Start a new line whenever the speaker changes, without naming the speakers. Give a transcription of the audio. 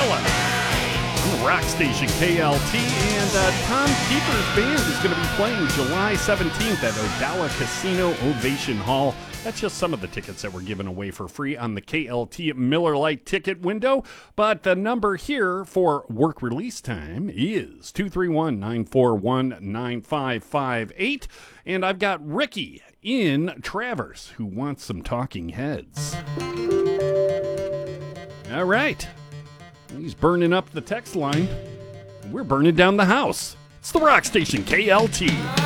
Umbrella on the rock station KLT. And Tom Keeper's band is going to be playing July 17th at Odawa Casino Ovation Hall. That's just some of the tickets that were given away for free on the KLT Miller Lite ticket window. But the number here for work release time is 231-941-9558. And I've got Ricky in Traverse who wants some Talking Heads. All right. He's burning up the text line. We're burning down the house. It's the rock station KLT.